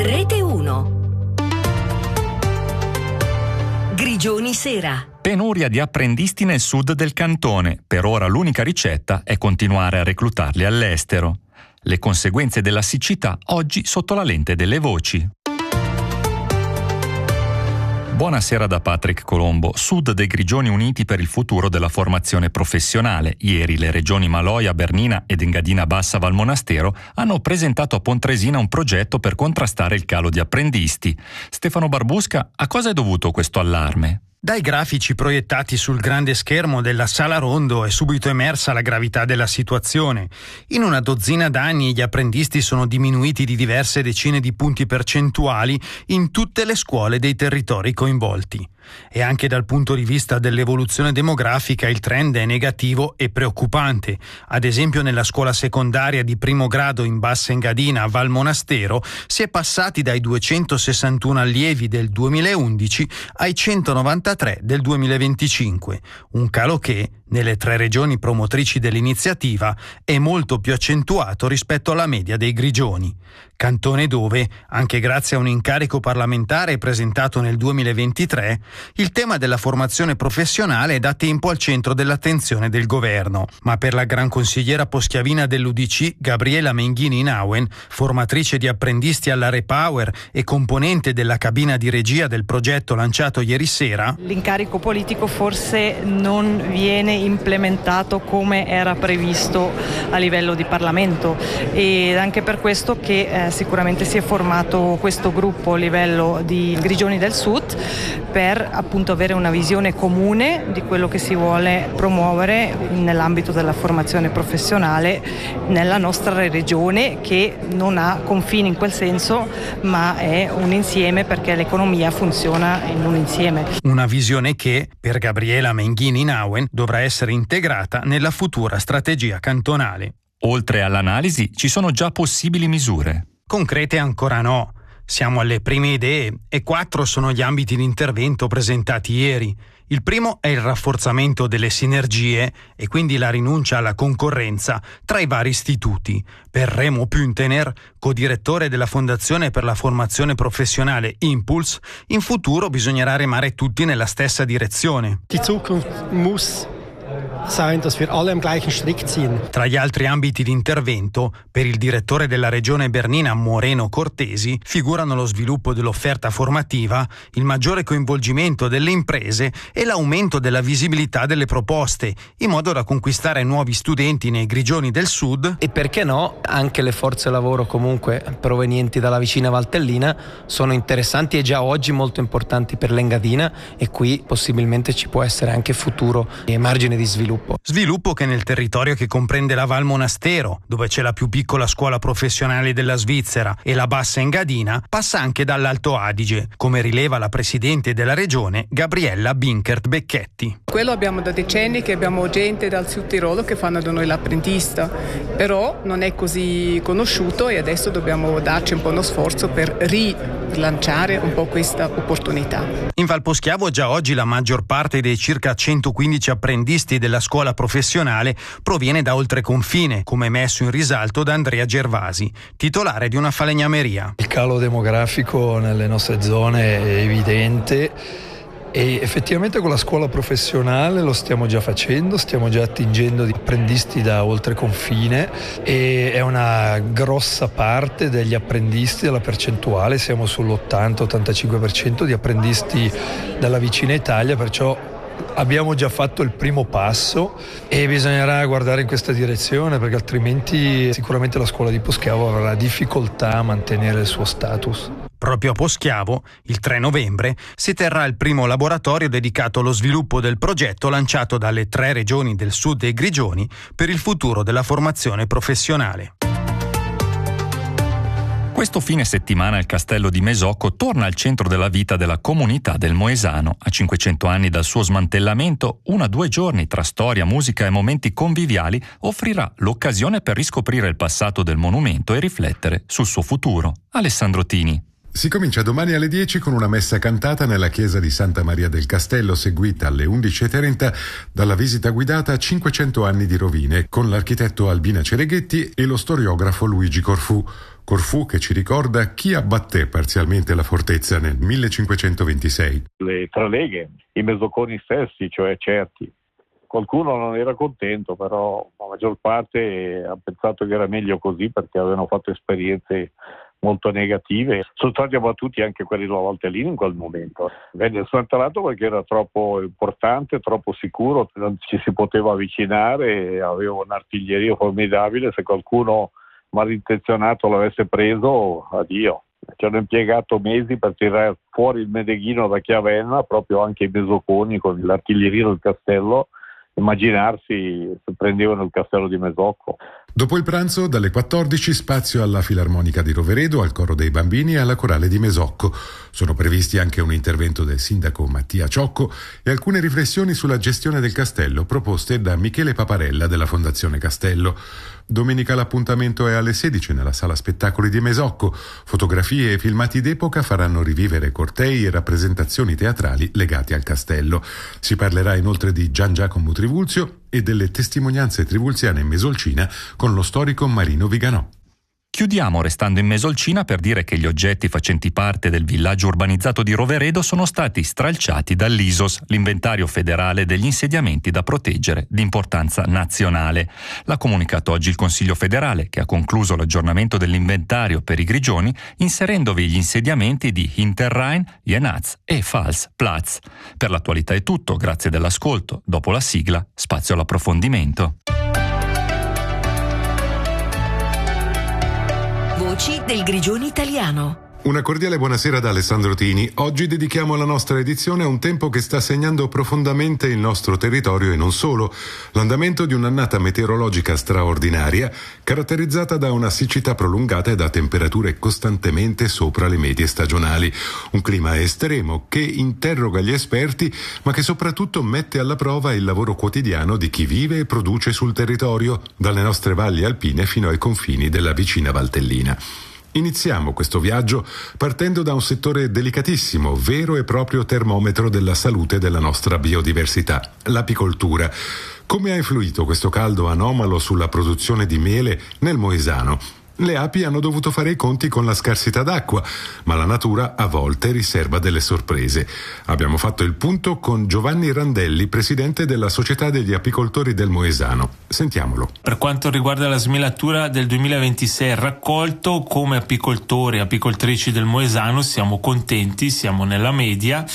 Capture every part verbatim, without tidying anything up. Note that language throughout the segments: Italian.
Rete uno. Grigioni Sera. Penuria di apprendisti nel sud del cantone. Per ora l'unica ricetta è continuare a reclutarli all'estero. Le conseguenze della siccità oggi sotto la lente delle voci. Buonasera da Patrick Colombo. Sud dei Grigioni Uniti per il futuro della formazione professionale. Ieri le regioni Maloja, Bernina ed Engadina Bassa Valmonastero hanno presentato a Pontresina un progetto per contrastare il calo di apprendisti. Stefano Barbusca, a cosa è dovuto questo allarme? Dai grafici proiettati sul grande schermo della Sala Rondo è subito emersa la gravità della situazione. In una dozzina d'anni gli apprendisti sono diminuiti di diverse decine di punti percentuali in tutte le scuole dei territori coinvolti. E anche dal punto di vista dell'evoluzione demografica il trend è negativo e preoccupante. Ad esempio nella scuola secondaria di primo grado in Bassa Engadina a Valmonastero si è passati dai duecentosessantuno allievi del duemilaundici ai centonovantatré del duemilaventicinque, un calo che, nelle tre regioni promotrici dell'iniziativa, è molto più accentuato rispetto alla media dei Grigioni. Cantone dove, anche grazie a un incarico parlamentare presentato nel duemilaventitré, il tema della formazione professionale è da tempo al centro dell'attenzione del governo. Ma per la gran consigliera poschiavina dell'U D C, Gabriela Menghini-Nauen, formatrice di apprendisti alla Repower e componente della cabina di regia del progetto lanciato ieri sera, l'incarico politico forse non viene implementato come era previsto a livello di Parlamento, ed anche per questo che eh, sicuramente si è formato questo gruppo a livello di Grigioni del Sud per appunto avere una visione comune di quello che si vuole promuovere nell'ambito della formazione professionale nella nostra regione, che non ha confini in quel senso ma è un insieme, perché l'economia funziona in un insieme. Una visione che per Gabriela Menghini-Nauen dovrà essere integrata nella futura strategia cantonale. Oltre all'analisi ci sono già possibili misure. Concrete ancora no. Siamo alle prime idee e quattro sono gli ambiti di intervento presentati ieri. Il primo è il rafforzamento delle sinergie e quindi la rinuncia alla concorrenza tra i vari istituti. Per Remo Puntener, codirettore della Fondazione per la Formazione Professionale Impulse, in futuro bisognerà remare tutti nella stessa direzione. Die Zukunft muss sein, dass wir alle am gleichen Strick ziehen. Tra gli altri ambiti di intervento, per il direttore della regione Bernina Moreno Cortesi, figurano lo sviluppo dell'offerta formativa, il maggiore coinvolgimento delle imprese e l'aumento della visibilità delle proposte, in modo da conquistare nuovi studenti nei Grigioni del Sud. E perché no, anche le forze lavoro comunque provenienti dalla vicina Valtellina sono interessanti e già oggi molto importanti per l'Engadina, e qui possibilmente ci può essere anche futuro e margine di sviluppo. Sviluppo che nel territorio che comprende la Val Monastero, dove c'è la più piccola scuola professionale della Svizzera, e la Bassa Engadina, passa anche dall'Alto Adige, come rileva la presidente della regione Gabriella Binkert Becchetti. Quello abbiamo da decenni che abbiamo gente dal Sud Tirolo che fanno da noi l'apprendista, però non è così conosciuto e adesso dobbiamo darci un po' uno sforzo per rilanciare un po' questa opportunità. In Val Poschiavo già oggi la maggior parte dei circa centoquindici apprendisti della scuola professionale proviene da oltreconfine, come messo in risalto da Andrea Gervasi, titolare di una falegnameria. Il calo demografico nelle nostre zone è evidente e effettivamente con la scuola professionale lo stiamo già facendo, stiamo già attingendo di apprendisti da oltreconfine e è una grossa parte degli apprendisti della percentuale, siamo sull'ottanta ottantacinque per cento di apprendisti dalla vicina Italia, perciò abbiamo già fatto il primo passo e bisognerà guardare in questa direzione, perché altrimenti sicuramente la scuola di Poschiavo avrà difficoltà a mantenere il suo status. Proprio a Poschiavo, il tre novembre, si terrà il primo laboratorio dedicato allo sviluppo del progetto lanciato dalle tre regioni del sud dei Grigioni per il futuro della formazione professionale. Questo fine settimana il castello di Mesocco torna al centro della vita della comunità del Moesano. A cinquecento anni dal suo smantellamento, una due giorni tra storia, musica e momenti conviviali offrirà l'occasione per riscoprire il passato del monumento e riflettere sul suo futuro. Alessandro Tini. Si comincia domani alle dieci con una messa cantata nella chiesa di Santa Maria del Castello, seguita alle undici e trenta dalla visita guidata a cinquecento anni di rovine con l'architetto Albina Cereghetti e lo storiografo Luigi Corfu. Corfu che ci ricorda chi abbatté parzialmente la fortezza nel millecinquecentoventisei. Le tre leghe, i mesoconi stessi, cioè certi. Qualcuno non era contento, però la maggior parte ha pensato che era meglio così perché avevano fatto esperienze molto negative. Sono stati abbattuti anche quelli della Valtellina in quel momento. Venne smantellato perché era troppo importante, troppo sicuro, non ci si poteva avvicinare, aveva un'artiglieria formidabile, se qualcuno malintenzionato l'avesse preso, addio. Ci hanno impiegato mesi per tirare fuori il medeghino da Chiavenna, proprio anche i mesoconi con l'artiglieria del castello. Immaginarsi se prendevano il castello di Mesocco. Dopo il pranzo, dalle quattordici, spazio alla Filarmonica di Roveredo, al Coro dei Bambini e alla Corale di Mesocco. Sono previsti anche un intervento del sindaco Mattia Ciocco e alcune riflessioni sulla gestione del castello proposte da Michele Paparella della Fondazione Castello. Domenica l'appuntamento è alle sedici nella sala spettacoli di Mesocco. Fotografie e filmati d'epoca faranno rivivere cortei e rappresentazioni teatrali legati al castello. Si parlerà inoltre di Gian Giacomo Trivulzio e delle testimonianze trivulziane in Mesolcina con lo storico Marino Viganò. Chiudiamo restando in Mesolcina per dire che gli oggetti facenti parte del villaggio urbanizzato di Roveredo sono stati stralciati dall'I S O S, l'inventario federale degli insediamenti da proteggere di importanza nazionale. L'ha comunicato oggi il Consiglio federale, che ha concluso l'aggiornamento dell'inventario per i Grigioni, inserendovi gli insediamenti di Hinterrhein, Jenatz e Pfalz-Platz. Per l'attualità è tutto, grazie dell'ascolto. Dopo la sigla, spazio all'approfondimento. Voci del Grigioni italiano. Una cordiale buonasera da Alessandro Tini. Oggi dedichiamo la nostra edizione a un tempo che sta segnando profondamente il nostro territorio e non solo. L'andamento di un'annata meteorologica straordinaria, caratterizzata da una siccità prolungata e da temperature costantemente sopra le medie stagionali. Un clima estremo che interroga gli esperti, ma che soprattutto mette alla prova il lavoro quotidiano di chi vive e produce sul territorio, dalle nostre valli alpine fino ai confini della vicina Valtellina. Iniziamo questo viaggio partendo da un settore delicatissimo, vero e proprio termometro della salute della nostra biodiversità, l'apicoltura. Come ha influito questo caldo anomalo sulla produzione di miele nel Moesano? Le api hanno dovuto fare i conti con la scarsità d'acqua, ma la natura a volte riserva delle sorprese. Abbiamo fatto il punto con Giovanni Randelli, presidente della Società degli Apicoltori del Moesano. Sentiamolo. Per quanto riguarda la smilatura del duemilaventisei raccolto, come apicoltori e apicoltrici del Moesano siamo contenti, siamo nella media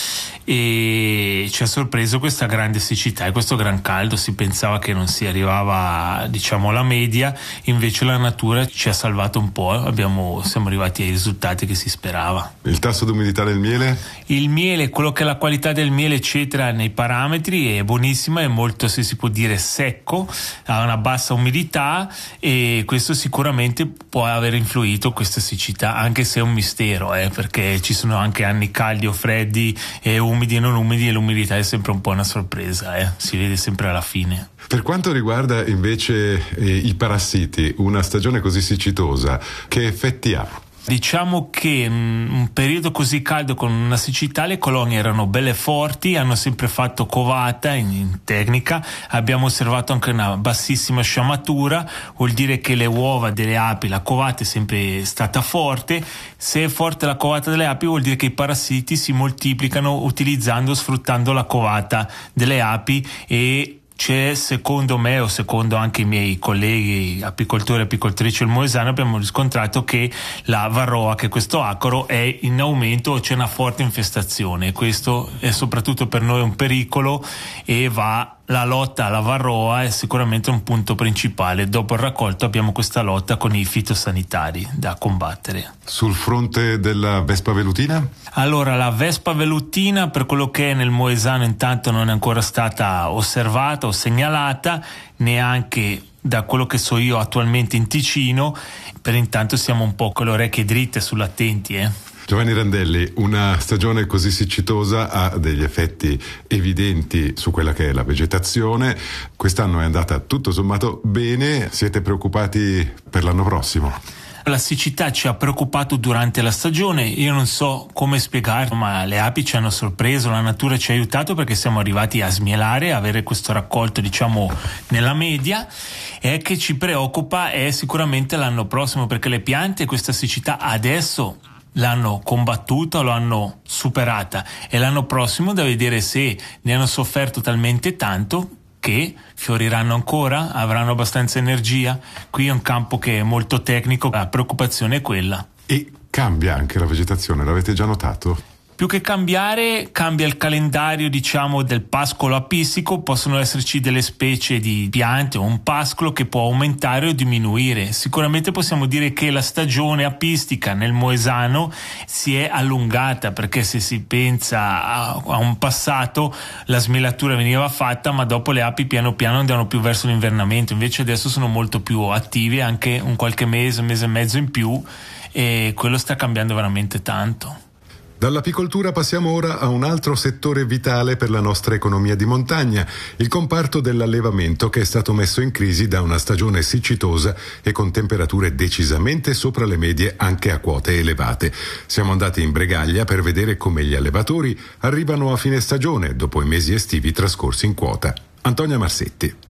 e ci ha sorpreso questa grande siccità e questo gran caldo. Si pensava che non si arrivava, diciamo, alla media, invece la natura ci ha salvato un po', abbiamo, siamo arrivati ai risultati che si sperava. Il tasso d'umidità del miele? Il miele, quello che è la qualità del miele eccetera nei parametri è buonissima, è molto, se si può dire, secco, ha una bassa umidità e questo sicuramente può aver influito questa siccità, anche se è un mistero, eh, perché ci sono anche anni caldi o freddi e umidi e non umidi e l'umidità è sempre un po' una sorpresa, eh, si vede sempre alla fine. Per quanto riguarda invece eh, i parassiti, una stagione così siccitosa, che effetti ha? Diciamo che in un periodo così caldo con una siccità le colonie erano belle forti, hanno sempre fatto covata in, in tecnica, abbiamo osservato anche una bassissima sciamatura, vuol dire che le uova delle api, la covata è sempre stata forte. Se è forte la covata delle api vuol dire che i parassiti si moltiplicano utilizzando, sfruttando la covata delle api e c'è, secondo me o secondo anche i miei colleghi apicoltori e apicoltrici del Moesano, abbiamo riscontrato che la varroa, che è questo acaro, è in aumento o c'è una forte infestazione. Questo è soprattutto per noi un pericolo e va la lotta alla varroa è sicuramente un punto principale. Dopo il raccolto abbiamo questa lotta con i fitosanitari da combattere. Sul fronte della vespa velutina? Allora, la vespa velutina, per quello che è nel Moesano, intanto non è ancora stata osservata o segnalata, neanche da quello che so io attualmente in Ticino. Per intanto siamo un po' con le orecchie dritte sull'attenti, eh. Giovanni Randelli, una stagione così siccitosa ha degli effetti evidenti su quella che è la vegetazione. Quest'anno è andata tutto sommato bene, siete preoccupati per l'anno prossimo? La siccità ci ha preoccupato durante la stagione, io non so come spiegarlo, ma le api ci hanno sorpreso, la natura ci ha aiutato perché siamo arrivati a smielare, a avere questo raccolto diciamo nella media, e che ci preoccupa è sicuramente l'anno prossimo, perché le piante questa siccità adesso l'hanno combattuta, lo hanno superata, e l'anno prossimo da vedere se ne hanno sofferto talmente tanto che fioriranno ancora, avranno abbastanza energia. Qui è un campo che è molto tecnico, la preoccupazione è quella. E cambia anche la vegetazione, l'avete già notato? Più che cambiare, cambia il calendario diciamo del pascolo apistico, possono esserci delle specie di piante o un pascolo che può aumentare o diminuire. Sicuramente possiamo dire che la stagione apistica nel Moesano si è allungata, perché se si pensa a, a un passato la smielatura veniva fatta, ma dopo le api piano piano andavano più verso l'invernamento, invece adesso sono molto più attive, anche un qualche mese, un mese e mezzo in più, e quello sta cambiando veramente tanto. Dall'apicoltura passiamo ora a un altro settore vitale per la nostra economia di montagna, il comparto dell'allevamento, che è stato messo in crisi da una stagione siccitosa e con temperature decisamente sopra le medie anche a quote elevate. Siamo andati in Bregaglia per vedere come gli allevatori arrivano a fine stagione dopo i mesi estivi trascorsi in quota. Antonia Marsetti.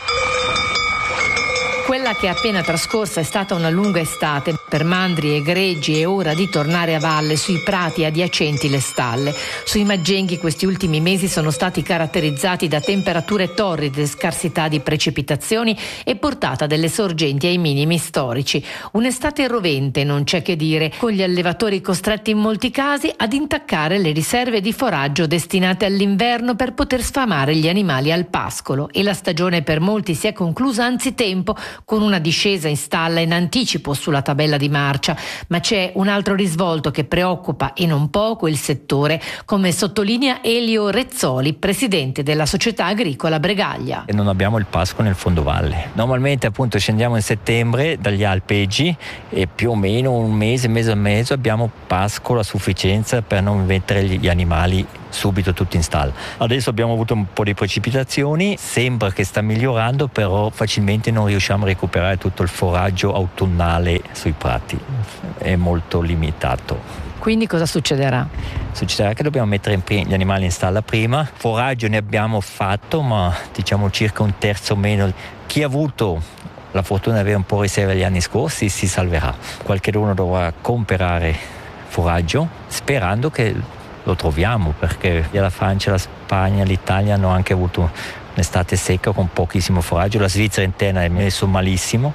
Quella che è appena trascorsa è stata una lunga estate per mandri e greggi, è ora di tornare a valle sui prati adiacenti le stalle. Sui Maggenghi questi ultimi mesi sono stati caratterizzati da temperature torride, scarsità di precipitazioni e portata delle sorgenti ai minimi storici. Un'estate rovente, non c'è che dire, con gli allevatori costretti in molti casi ad intaccare le riserve di foraggio destinate all'inverno per poter sfamare gli animali al pascolo, e la stagione per molti si è conclusa anzitempo, con una discesa in stalla in anticipo sulla tabella di marcia. Ma c'è un altro risvolto che preoccupa e non poco il settore, come sottolinea Elio Rezzoli, presidente della società agricola Bregaglia. E non abbiamo il pascolo nel fondovalle. Normalmente appunto scendiamo in settembre dagli alpeggi e più o meno un mese, mese e mezzo abbiamo pascolo a sufficienza per non mettere gli animali subito tutti in stalla. Adesso abbiamo avuto un po' di precipitazioni, sembra che sta migliorando, però facilmente non riusciamo a recuperare tutto il foraggio autunnale sui prati, è molto limitato. Quindi cosa succederà? Succederà che dobbiamo mettere gli animali in stalla prima. Foraggio ne abbiamo fatto, ma diciamo circa un terzo meno. Chi ha avuto la fortuna di avere un po' riserve gli anni scorsi si salverà. Qualcuno dovrà comprare foraggio sperando che lo troviamo, perché la Francia, la Spagna, l'Italia hanno anche avuto un'estate secca con pochissimo foraggio, la Svizzera interna è messo malissimo.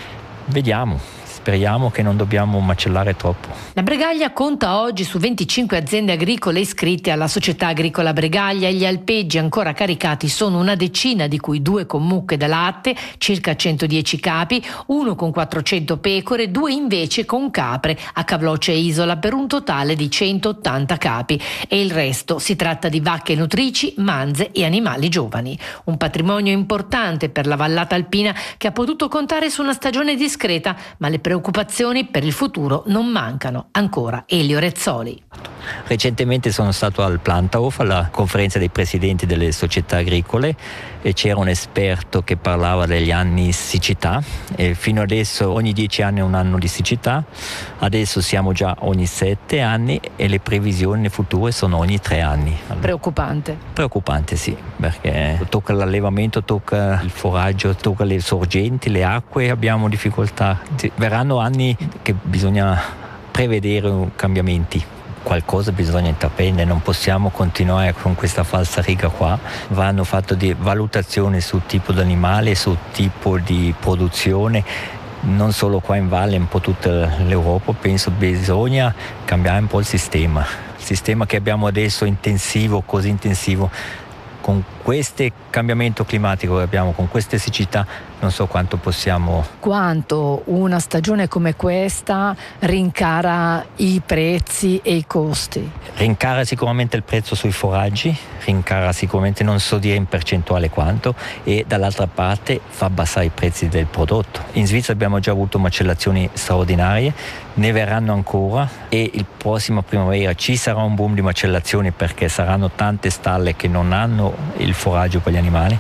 Vediamo. Speriamo che non dobbiamo macellare troppo. La Bregaglia conta oggi su venticinque aziende agricole iscritte alla società agricola Bregaglia e gli alpeggi ancora caricati sono una decina, di cui due con mucche da latte, circa centodieci capi, uno con quattrocento pecore, due invece con capre a Cavloccia e Isola, per un totale di centottanta capi, e il resto si tratta di vacche nutrici, manze e animali giovani. Un patrimonio importante per la vallata alpina, che ha potuto contare su una stagione discreta, ma le preoccupazioni per il futuro non mancano. Ancora Elio Rezzoli. Recentemente sono stato al Plantahof, alla conferenza dei presidenti delle società agricole, e c'era un esperto che parlava degli anni siccità, e fino adesso ogni dieci anni è un anno di siccità, adesso siamo già ogni sette anni e le previsioni future sono ogni tre anni. Preoccupante. Preoccupante sì, perché tocca l'allevamento, tocca il foraggio, tocca le sorgenti, le acque, abbiamo difficoltà. Verranno anni che bisogna prevedere cambiamenti. Qualcosa bisogna intraprendere, non possiamo continuare con questa falsariga qua. Vanno fatte di valutazioni sul tipo di animale, sul tipo di produzione, non solo qua in valle, un po' tutta l'Europa. Penso bisogna cambiare un po' il sistema. Il sistema che abbiamo adesso intensivo, così intensivo, con questo cambiamento climatico che abbiamo, con queste siccità, non so quanto possiamo. Quanto una stagione come questa rincara i prezzi e i costi? Rincara sicuramente il prezzo sui foraggi, rincara sicuramente, non so dire in percentuale quanto, e dall'altra parte fa abbassare i prezzi del prodotto. In Svizzera abbiamo già avuto macellazioni straordinarie, ne verranno ancora, e il prossimo primavera ci sarà un boom di macellazioni, perché saranno tante stalle che non hanno il foraggio per gli animali,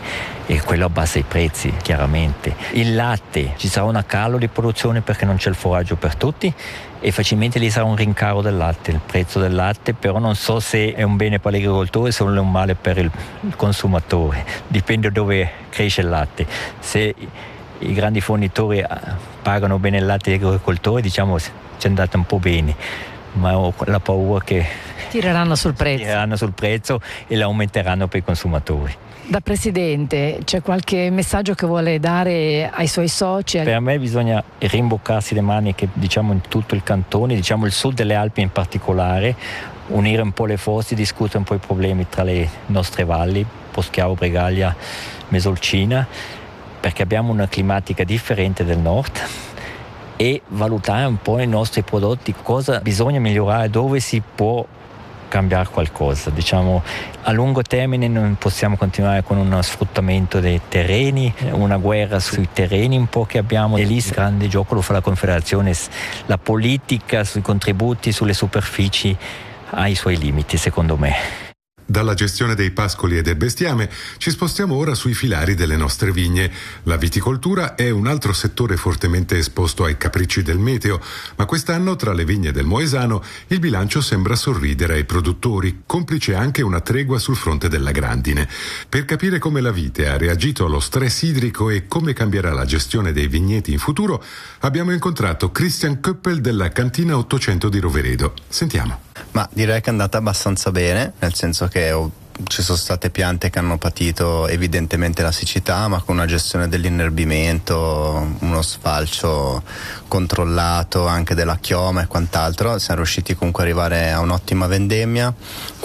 e quello abbassa i prezzi chiaramente. Il latte, ci sarà un calo di produzione perché non c'è il foraggio per tutti e facilmente lì sarà un rincaro del latte, il prezzo del latte, però non so se è un bene per l'agricoltore o se è un male per il, il consumatore, dipende dove cresce il latte. Se i grandi fornitori pagano bene il latte agli agricoltori, diciamo ci è andato un po' bene, ma ho la paura che tireranno sul prezzo, tireranno sul prezzo e lo aumenteranno per i consumatori. Da Presidente, c'è qualche messaggio che vuole dare ai suoi soci? Per me bisogna rimboccarsi le maniche, diciamo, in tutto il cantone, diciamo il sud delle Alpi in particolare, unire un po' le forze, discutere un po' i problemi tra le nostre valli, Poschiavo, Bregaglia, Mesolcina, perché abbiamo una climatica differente del nord, e valutare un po' i nostri prodotti, cosa bisogna migliorare, dove si può cambiare qualcosa. Diciamo, a lungo termine non possiamo continuare con uno sfruttamento dei terreni, una guerra sui terreni un po' che abbiamo, e lì il grande gioco lo fa la Confederazione. La politica sui contributi, sulle superfici ha i suoi limiti, secondo me. Dalla gestione dei pascoli e del bestiame ci spostiamo ora sui filari delle nostre vigne. La viticoltura è un altro settore fortemente esposto ai capricci del meteo, ma quest'anno tra le vigne del Moesano il bilancio sembra sorridere ai produttori, complice anche una tregua sul fronte della grandine. Per capire come la vite ha reagito allo stress idrico e come cambierà la gestione dei vigneti in futuro, abbiamo incontrato Christian Köppel della Cantina ottocento di Roveredo. Sentiamo. Ma direi che è andata abbastanza bene, nel senso che ho, ci sono state piante che hanno patito evidentemente la siccità, ma con una gestione dell'inerbimento, uno sfalcio controllato anche della chioma e quant'altro, siamo riusciti comunque ad arrivare a un'ottima vendemmia,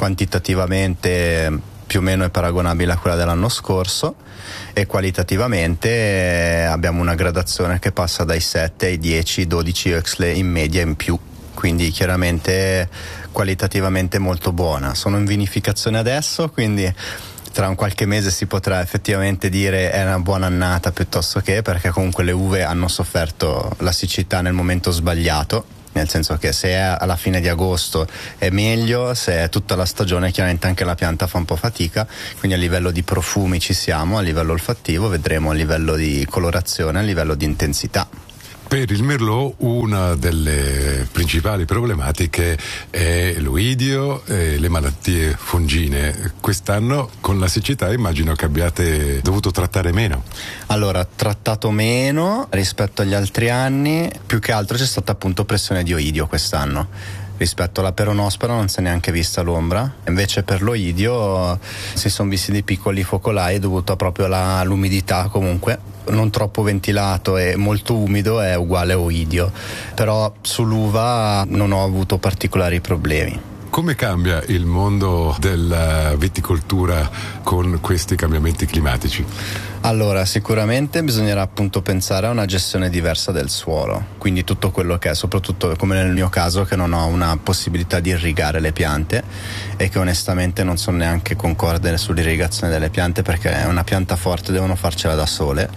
quantitativamente più o meno è paragonabile a quella dell'anno scorso, e qualitativamente abbiamo una gradazione che passa dai sette ai dieci dodici Oexle in media in più. Quindi chiaramente qualitativamente molto buona. Sono in vinificazione adesso, quindi tra un qualche mese si potrà effettivamente dire è una buona annata piuttosto che, perché comunque le uve hanno sofferto la siccità nel momento sbagliato, nel senso che se è alla fine di agosto è meglio, se è tutta la stagione chiaramente anche la pianta fa un po' fatica, quindi a livello di profumi ci siamo, a livello olfattivo vedremo a livello di colorazione, a livello di intensità. Per il Merlot una delle principali problematiche è l'oidio e le malattie fungine. Quest'anno con la siccità immagino che abbiate dovuto trattare meno. Allora, trattato meno rispetto agli altri anni, più che altro c'è stata appunto pressione di oidio quest'anno. Rispetto alla peronospora non si è neanche vista l'ombra, invece per l'oidio si sono visti dei piccoli focolai dovuto proprio all'umidità, comunque non troppo ventilato e molto umido è uguale a oidio, però sull'uva non ho avuto particolari problemi. Come cambia il mondo della viticoltura con questi cambiamenti climatici? Allora, sicuramente bisognerà appunto pensare a una gestione diversa del suolo, quindi tutto quello che è, soprattutto come nel mio caso che non ho una possibilità di irrigare le piante e che onestamente non sono neanche concorde sull'irrigazione delle piante, perché è una pianta forte, devono farcela da sole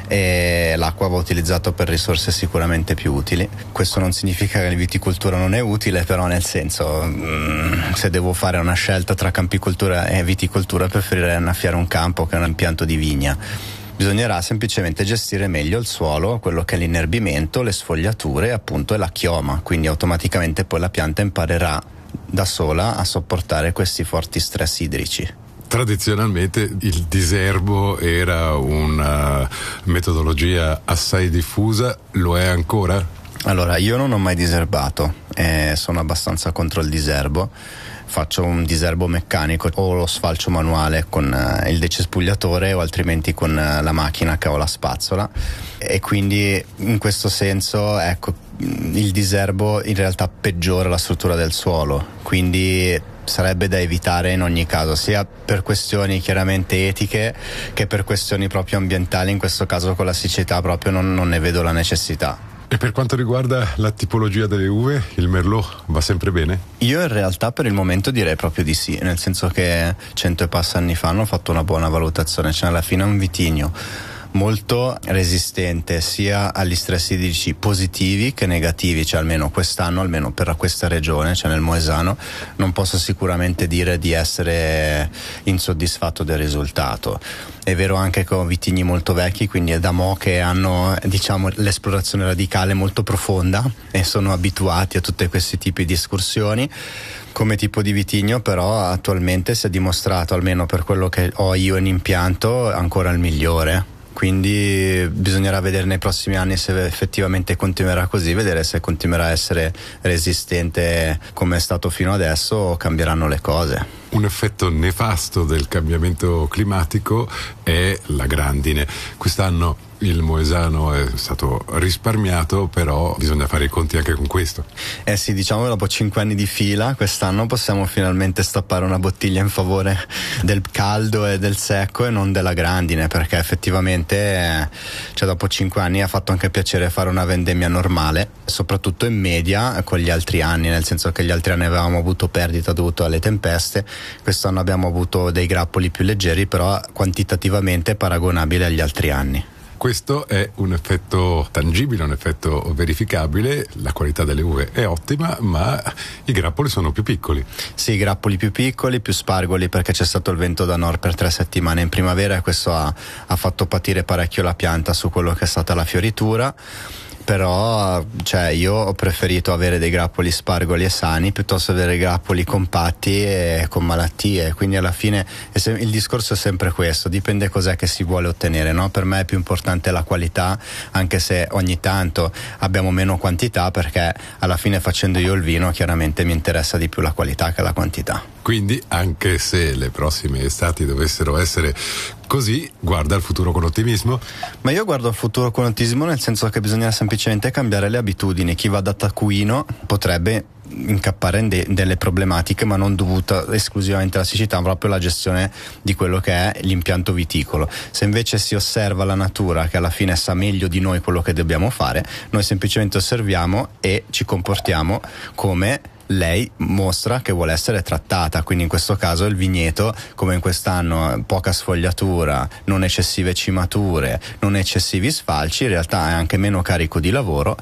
e l'acqua va utilizzata per risorse sicuramente più utili. Questo non significa che la viticoltura non è utile, però nel senso mh, se devo fare una scelta tra campicoltura e viticoltura preferirei annaffiare un campo che un impianto di vigna. Bisognerà semplicemente gestire meglio il suolo, quello che è l'inerbimento, le sfogliature e appunto la chioma, quindi automaticamente poi la pianta imparerà da sola a sopportare questi forti stress idrici. Tradizionalmente il diserbo era una metodologia assai diffusa, lo è ancora? Allora, io non ho mai diserbato, eh, sono abbastanza contro il diserbo. Faccio un diserbo meccanico o lo sfalcio manuale con uh, il decespugliatore o altrimenti con uh, la macchina che ho la spazzola, e quindi in questo senso ecco il diserbo in realtà peggiora la struttura del suolo, quindi sarebbe da evitare in ogni caso, sia per questioni chiaramente etiche che per questioni proprio ambientali. In questo caso con la siccità proprio non, non ne vedo la necessità. E per quanto riguarda la tipologia delle uve, il Merlot va sempre bene? Io in realtà per il momento direi proprio di sì, nel senso che cento e passa anni fa hanno fatto una buona valutazione, cioè alla fine è un vitigno molto resistente sia agli stress idrici positivi che negativi, cioè almeno quest'anno, almeno per questa regione, cioè nel Moesano, non posso sicuramente dire di essere insoddisfatto del risultato. È vero anche che ho vitigni molto vecchi, quindi è da mo' che hanno, diciamo, l'esplorazione radicale molto profonda e sono abituati a tutti questi tipi di escursioni. Come tipo di vitigno però attualmente si è dimostrato, almeno per quello che ho io in impianto, ancora il migliore. Quindi bisognerà vedere nei prossimi anni se effettivamente continuerà così, vedere se continuerà a essere resistente come è stato fino adesso o cambieranno le cose. Un effetto nefasto del cambiamento climatico è la grandine. Quest'anno il Moesano è stato risparmiato, però bisogna fare i conti anche con questo. Eh sì, diciamo che dopo cinque anni di fila quest'anno possiamo finalmente stappare una bottiglia in favore del caldo e del secco e non della grandine, perché effettivamente eh, cioè dopo cinque anni ha fatto anche piacere fare una vendemmia normale, soprattutto in media con gli altri anni, nel senso che gli altri anni avevamo avuto perdita dovuta alle tempeste, quest'anno abbiamo avuto dei grappoli più leggeri, però quantitativamente paragonabili agli altri anni. Questo è un effetto tangibile, un effetto verificabile. La qualità delle uve è ottima, ma i grappoli sono più piccoli. Sì, grappoli più piccoli, più spargoli, perché c'è stato il vento da nord per tre settimane in primavera e questo ha, ha fatto patire parecchio la pianta su quello che è stata la fioritura. Però cioè, io ho preferito avere dei grappoli spargoli e sani piuttosto che avere grappoli compatti e con malattie, quindi alla fine è se- il discorso è sempre questo, dipende cos'è che si vuole ottenere, no? Per me è più importante la qualità, anche se ogni tanto abbiamo meno quantità, perché alla fine facendo io il vino chiaramente mi interessa di più la qualità che la quantità. Quindi anche se le prossime estati dovessero essere così, guarda al futuro con ottimismo? Ma io guardo al futuro con ottimismo, nel senso che bisogna semplicemente cambiare le abitudini. Chi va da taccuino potrebbe incappare in de- delle problematiche, ma non dovuta esclusivamente alla siccità, ma proprio alla gestione di quello che è l'impianto viticolo. Se invece si osserva la natura, che alla fine sa meglio di noi quello che dobbiamo fare, noi semplicemente osserviamo e ci comportiamo come lei mostra che vuole essere trattata, quindi in questo caso il vigneto, come in quest'anno, poca sfogliatura, non eccessive cimature, non eccessivi sfalci, in realtà è anche meno carico di lavoro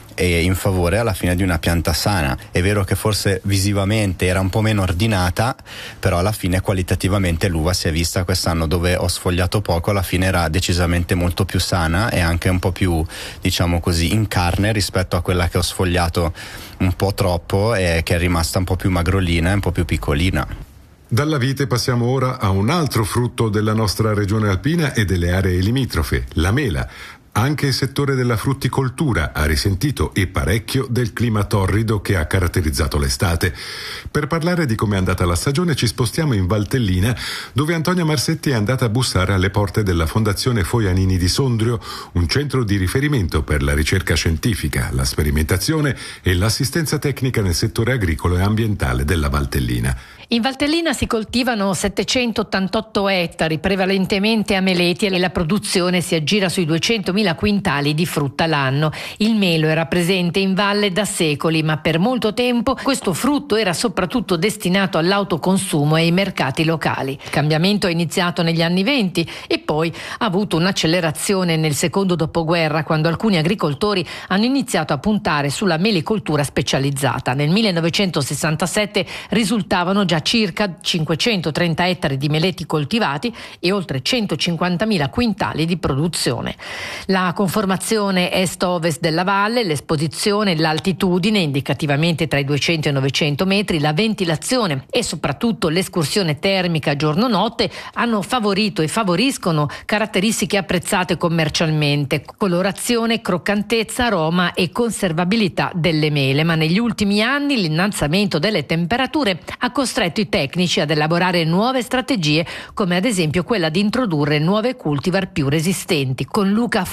e in favore alla fine di una pianta sana. È vero che forse visivamente era un po' meno ordinata, però alla fine qualitativamente l'uva si è vista quest'anno, dove ho sfogliato poco, alla fine era decisamente molto più sana e anche un po' più, diciamo così, in carne rispetto a quella che ho sfogliato un po' troppo e che è rimasta un po' più magrolina e un po' più piccolina. Dalla vite passiamo ora a un altro frutto della nostra regione alpina e delle aree limitrofe, la mela. Anche il settore della frutticoltura ha risentito e parecchio del clima torrido che ha caratterizzato l'estate. Per parlare di come è andata la stagione ci spostiamo in Valtellina, dove Antonia Marsetti è andata a bussare alle porte della Fondazione Foianini di Sondrio, un centro di riferimento per la ricerca scientifica, la sperimentazione e l'assistenza tecnica nel settore agricolo e ambientale della Valtellina. In Valtellina si coltivano settecentottantotto ettari, prevalentemente a meleti, e la produzione si aggira sui duecentomila quintali di frutta l'anno. Il melo era presente in valle da secoli, ma per molto tempo questo frutto era soprattutto destinato all'autoconsumo e ai mercati locali. Il cambiamento è iniziato negli anni venti e poi ha avuto un'accelerazione nel secondo dopoguerra, quando alcuni agricoltori hanno iniziato a puntare sulla melicoltura specializzata. Nel millenovecentosessantasette risultavano già circa cinquecentotrenta ettari di meleti coltivati e oltre centocinquantamila quintali di produzione. La conformazione est-ovest della valle, l'esposizione, l'altitudine, indicativamente tra i duecento e i novecento metri, la ventilazione e soprattutto l'escursione termica giorno-notte hanno favorito e favoriscono caratteristiche apprezzate commercialmente: colorazione, croccantezza, aroma e conservabilità delle mele. Ma negli ultimi anni l'innalzamento delle temperature ha costretto i tecnici ad elaborare nuove strategie, come ad esempio quella di introdurre nuove cultivar più resistenti. Con Luca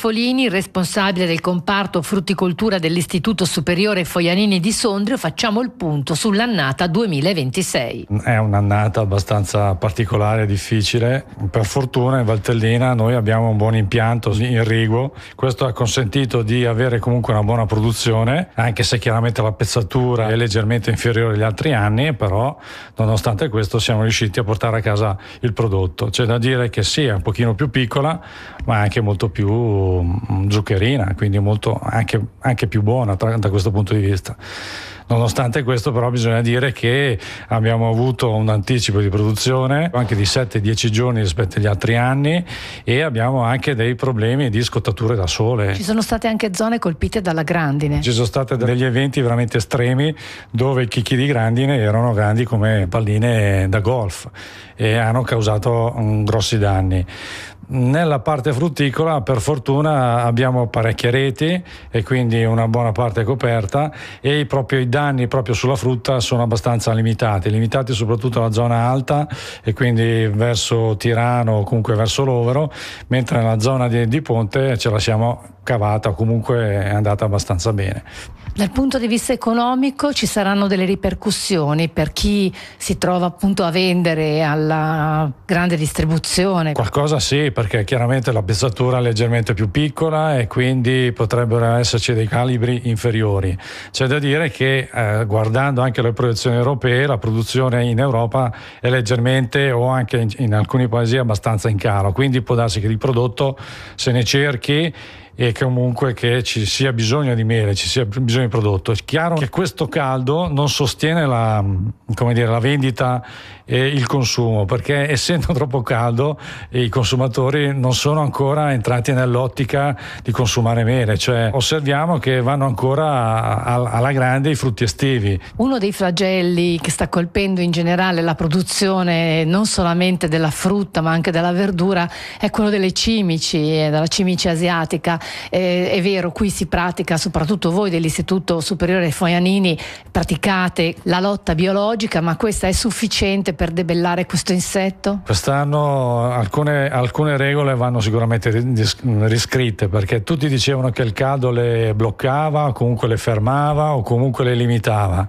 Folini, responsabile del comparto frutticoltura dell'Istituto Superiore Foianini di Sondrio. Facciamo il punto sull'annata duemilaventisei. È un'annata abbastanza particolare e difficile. Per fortuna in Valtellina noi abbiamo un buon impianto irriguo. Questo ha consentito di avere comunque una buona produzione, anche se chiaramente la pezzatura è leggermente inferiore agli altri anni, però nonostante questo siamo riusciti a portare a casa il prodotto. C'è da dire che sì, è un pochino più piccola, ma anche molto più zuccherina, quindi molto, anche, anche più buona tra, da questo punto di vista. Nonostante questo però bisogna dire che abbiamo avuto un anticipo di produzione anche di sette dieci giorni rispetto agli altri anni, e abbiamo anche dei problemi di scottature da sole. Ci sono state anche zone colpite dalla grandine. Ci sono stati degli eventi veramente estremi dove i chicchi di grandine erano grandi come palline da golf e hanno causato um, grossi danni. Nella parte frutticola per fortuna abbiamo parecchie reti e quindi una buona parte coperta, e proprio i danni proprio sulla frutta sono abbastanza limitati, limitati soprattutto alla zona alta e quindi verso Tirano o comunque verso Lovero, mentre nella zona di, di Ponte ce la siamo cavata, comunque è andata abbastanza bene. Dal punto di vista economico ci saranno delle ripercussioni per chi si trova appunto a vendere alla grande distribuzione? Qualcosa sì, perché chiaramente la pezzatura è leggermente più piccola e quindi potrebbero esserci dei calibri inferiori. C'è da dire che eh, guardando anche le proiezioni europee, la produzione in Europa è leggermente o anche in, in alcuni paesi abbastanza in calo, quindi può darsi che il prodotto se ne cerchi e che comunque che ci sia bisogno di miele, ci sia bisogno di prodotto. È chiaro che questo caldo non sostiene la, come dire, la vendita e il consumo, perché essendo troppo caldo i consumatori non sono ancora entrati nell'ottica di consumare mele, cioè osserviamo che vanno ancora a, a, alla grande i frutti estivi. Uno dei flagelli che sta colpendo in generale la produzione non solamente della frutta ma anche della verdura è quello delle cimici, della cimice asiatica. Eh, è vero, qui si pratica, soprattutto voi dell'Istituto Superiore Foianini praticate la lotta biologica, ma questa è sufficiente per debellare questo insetto? Quest'anno alcune, alcune regole vanno sicuramente riscritte, perché tutti dicevano che il caldo le bloccava, o comunque le fermava o comunque le limitava.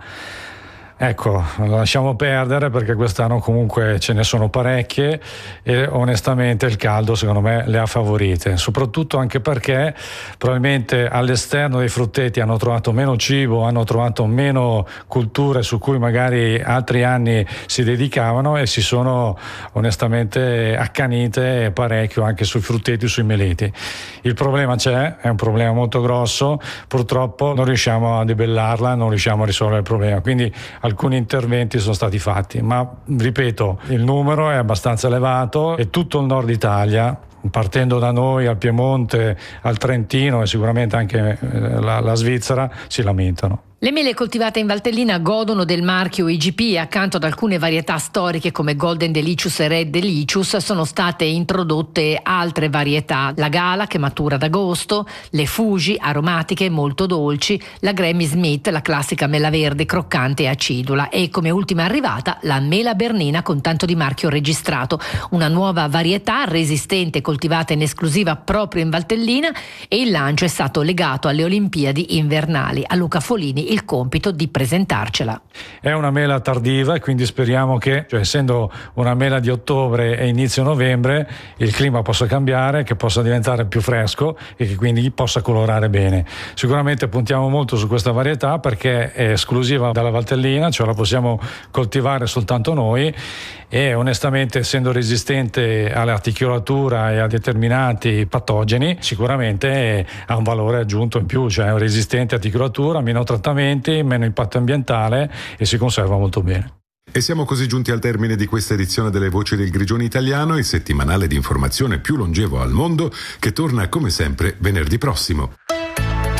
Ecco, lo lasciamo perdere perché quest'anno comunque ce ne sono parecchie e onestamente il caldo secondo me le ha favorite, soprattutto anche perché probabilmente all'esterno dei frutteti hanno trovato meno cibo, hanno trovato meno culture su cui magari altri anni si dedicavano e si sono onestamente accanite parecchio anche sui frutteti, sui meleti. Il problema c'è, è un problema molto grosso, purtroppo non riusciamo a debellarla, non riusciamo a risolvere il problema, quindi alcuni interventi sono stati fatti, ma ripeto, il numero è abbastanza elevato e tutto il nord Italia, partendo da noi al Piemonte, al Trentino e sicuramente anche la, la Svizzera, si lamentano. Le mele coltivate in Valtellina godono del marchio I G P. Accanto ad alcune varietà storiche come Golden Delicious e Red Delicious sono state introdotte altre varietà: la Gala che matura ad agosto, le Fuji aromatiche molto dolci, la Granny Smith, la classica mela verde croccante e acidula, e come ultima arrivata la mela bernina con tanto di marchio registrato, una nuova varietà resistente coltivata in esclusiva proprio in Valtellina, e il lancio è stato legato alle Olimpiadi invernali. A Luca Folini il compito di presentarcela. È una mela tardiva e quindi speriamo che, cioè, essendo una mela di ottobre e inizio novembre, il clima possa cambiare, che possa diventare più fresco e che quindi possa colorare bene. Sicuramente puntiamo molto su questa varietà perché è esclusiva dalla Valtellina, cioè la possiamo coltivare soltanto noi, e onestamente essendo resistente all'articolatura e a determinati patogeni sicuramente ha un valore aggiunto in più, cioè è resistente all'articolatura, meno trattamenti, meno impatto ambientale e si conserva molto bene. E siamo così giunti al termine di questa edizione delle Voci del Grigione Italiano, il settimanale di informazione più longevo al mondo, che torna come sempre venerdì prossimo.